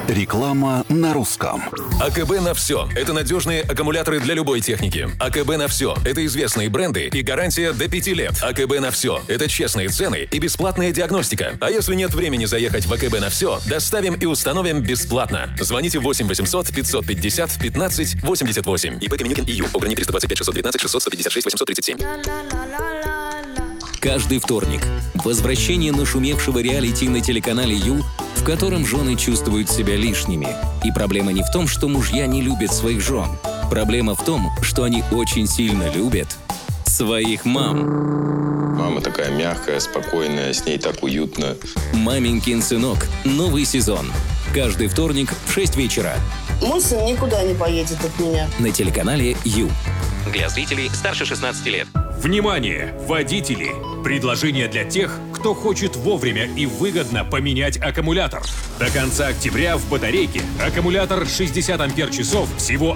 Реклама на русском. АКБ на все. Это надежные аккумуляторы для любой техники. АКБ на все. Это известные бренды и гарантия до 5 лет. АКБ на все. Это честные цены и бесплатная диагностика. А если нет времени заехать в АКБ на все, доставим и установим бесплатно. Звоните 8 800 550 15 88. ИП Каменюкин ИЮ. ОГРНИ 325 619 600 156 837. Каждый вторник возвращение нашумевшего реалити на телеканале Ю, в котором жены чувствуют себя лишними. И проблема не в том, что мужья не любят своих жен. Проблема в том, что они очень сильно любят своих мам. Мама такая мягкая, спокойная, с ней так уютно. «Маменькин сынок». Новый сезон. Каждый вторник в 6 вечера. Мой сын никуда не поедет от меня. На телеканале Ю. Для зрителей старше 16 лет. Внимание, водители! Предложение для тех, кто хочет вовремя и выгодно поменять аккумулятор. До конца октября в батарейке аккумулятор 60 ампер-часов всего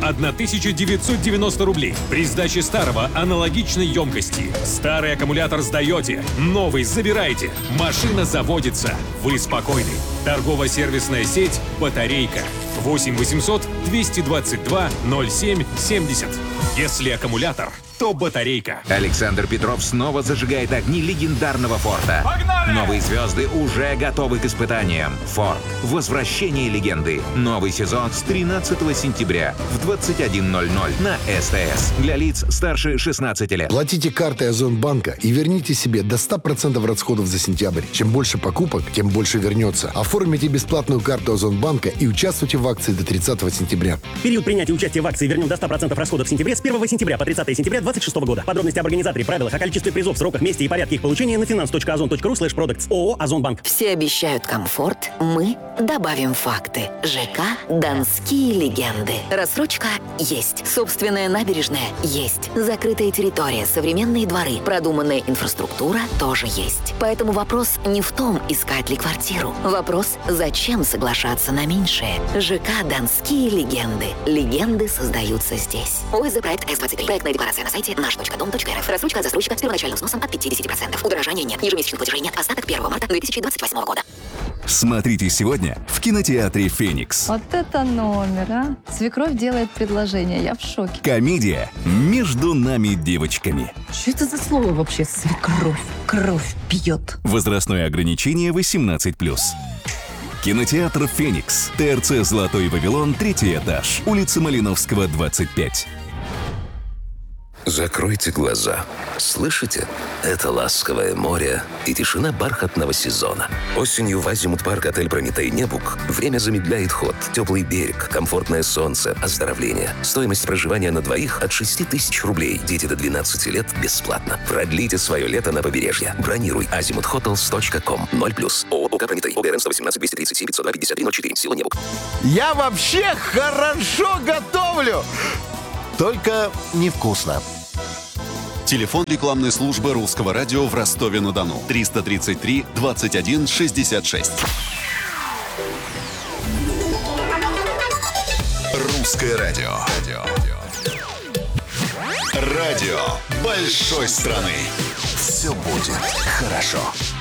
1990 рублей. При сдаче старого аналогичной емкости. Старый аккумулятор сдаете, новый забираете. Машина заводится. Вы спокойны. Торгово-сервисная сеть «Батарейка». 8 800 222 07 70. Если аккумулятор, то батарейка. Александр Петров снова зажигает огни легендарного Форда. Погнали! Новые звезды уже готовы к испытаниям. Форд. Возвращение легенды. Новый сезон с 13 сентября в 21:00 на СТС. Для лиц старше 16 лет. Платите картой Озонбанка и верните себе до 100% расходов за сентябрь. Чем больше покупок, тем больше вернется. Оформите бесплатную карту Озонбанка и участвуйте в акции до 30 сентября. Период принятия участия в акции вернем до 100% расходов в сентябре с 1 сентября по 30 сентября 2026 года. Подробности об организаторе, правилах, о количестве призов, сроках, месте и порядке их получения на finance.ozon.ru/products. ООО «Озонбанк». Все обещают комфорт, мы добавим факты. ЖК «Донские легенды». Рассрочка есть. Собственная набережная есть. Закрытая территория, современные дворы, продуманная инфраструктура тоже есть. Поэтому вопрос не в том, искать ли квартиру. Вопрос, зачем соглашаться на меньшее. ЖК «Донские легенды». Легенды создаются здесь. ОСЗ проект С-23. Проектная декларация на сайте наш.дом.рф. Рассрочка от застройщика с первоначальным взносом от 50%. Удорожания нет. Ежемесячных платежей нет. Остаток 1 марта 2028 года. Смотрите сегодня в кинотеатре «Феникс». Вот это номер, а! Свекровь делает предложение, я в шоке. Комедия «Между нами девочками». Что это за слово вообще, свекровь? Кровь пьет. Возрастное ограничение 18+. Кинотеатр «Феникс». ТРЦ «Золотой Вавилон», 3-й этаж. Улица Малиновского, 25. Закройте глаза. Слышите? Это ласковое море и тишина бархатного сезона. Осенью в Азимут-парк отель «Прометей Небук» время замедляет ход. Теплый берег, комфортное солнце, оздоровление. Стоимость проживания на двоих от 6 тысяч рублей. Дети до 12 лет бесплатно. Продлите свое лето на побережье. Бронируй azimuthotels.com. 0+. ООО «Прометей». ОГРН 118 237 502 53 04. Сила Небук. Я вообще хорошо готовлю! Только невкусно. Телефон рекламной службы Русского радио в Ростове-на-Дону. 333 21 66. Русское радио. Радио большой страны. Все будет хорошо.